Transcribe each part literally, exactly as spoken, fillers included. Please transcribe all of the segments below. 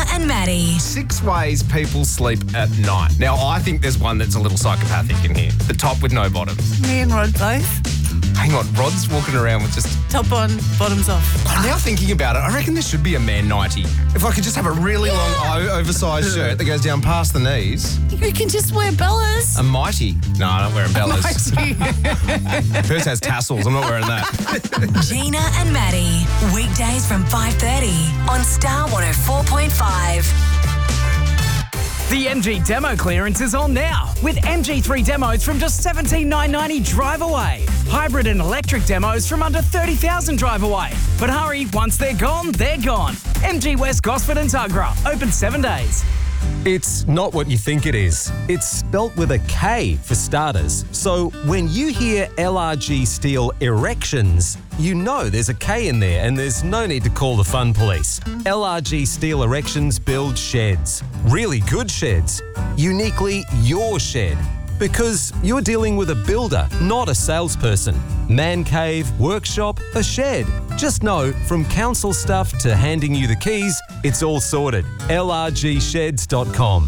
and Maddie. Six ways people sleep at night. Now, I think there's one that's a little psychopathic in here. The top with no bottoms. Me and Rod both. Hang on, Rod's walking around with just... Top on, bottoms off. I'm now thinking about it. I reckon there should be a man ninety. If I could just have a really Yeah. long, o- oversized shirt that goes down past the knees. You can just wear bellas. A mighty. No, I'm not wearing bellas. Mighty. Hers has tassels. I'm not wearing that. Gina and Maddie. Weekdays from five thirty on Star one oh four point five. The M G demo clearance is on now with M G three demos from just seventeen thousand nine hundred ninety drive away. Hybrid and electric demos from under thirty thousand drive away. But hurry, once they're gone, they're gone. M G West, Gosford and Tuggerah, open seven days. It's not what you think it is. It's spelt with a K for starters. So when you hear L R G Steel Erections, you know there's a K in there and there's no need to call the fun police. L R G Steel Erections build sheds. Really good sheds. Uniquely your shed. Because you're dealing with a builder, not a salesperson. Man cave, workshop, a shed. Just know, from council stuff to handing you the keys, it's all sorted. L R G sheds dot com.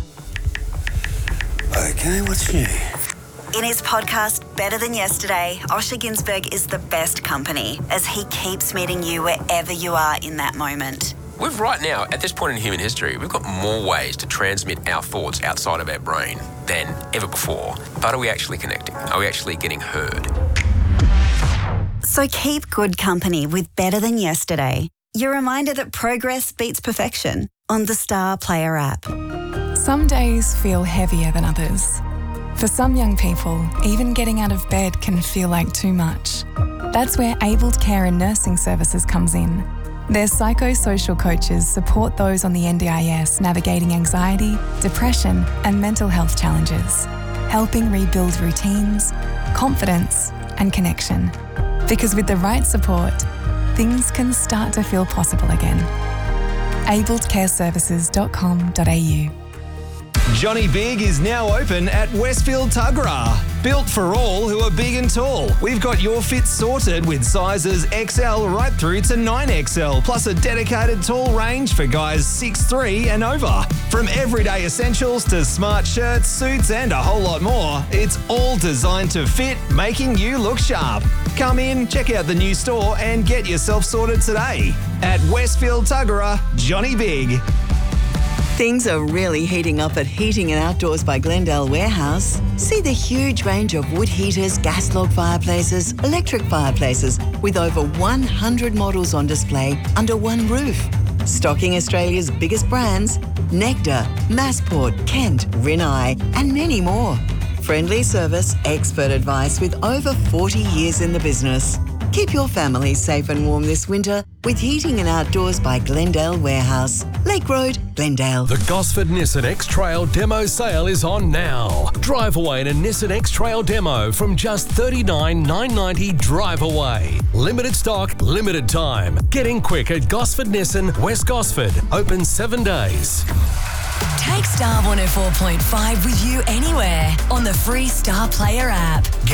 Okay, what's new? In his podcast, Better Than Yesterday, Osher Ginsberg is the best company as he keeps meeting you wherever you are in that moment. We've right now, at this point in human history, we've got more ways to transmit our thoughts outside of our brain than ever before. But are we actually connecting? Are we actually getting heard? So keep good company with Better Than Yesterday. Your reminder that progress beats perfection on the Star Player app. Some days feel heavier than others. For some young people, even getting out of bed can feel like too much. That's where Abled Care and Nursing Services comes in. Their psychosocial coaches support those on the N D I S navigating anxiety, depression, and mental health challenges, helping rebuild routines, confidence, and connection. Because with the right support, things can start to feel possible again. abled care services dot com dot a u. Johnny Big is now open at Westfield Tuggerah. Built for all who are big and tall. We've got your fit sorted with sizes X L right through to nine X L, plus a dedicated tall range for guys six three and over. From everyday essentials to smart shirts, suits and a whole lot more, it's all designed to fit, making you look sharp. Come in, check out the new store and get yourself sorted today. At Westfield Tuggerah, Johnny Big. Things are really heating up at Heating and Outdoors by Glendale Warehouse. See the huge range of wood heaters, gas log fireplaces, electric fireplaces, with over one hundred models on display under one roof. Stocking Australia's biggest brands, Nectar, Massport, Kent, Rinnai, and many more. Friendly service, expert advice with over forty years in the business. Keep your family safe and warm this winter with Heating and Outdoors by Glendale Warehouse. Lake Road, Glendale. The Gosford Nissan X-Trail demo sale is on now. Drive away in a Nissan X-Trail demo from just thirty-nine thousand nine hundred ninety drive away. Limited stock, limited time. Get in quick at Gosford Nissan, West Gosford. Open seven days. Take Star one oh four point five with you anywhere on the free Star Player app. Get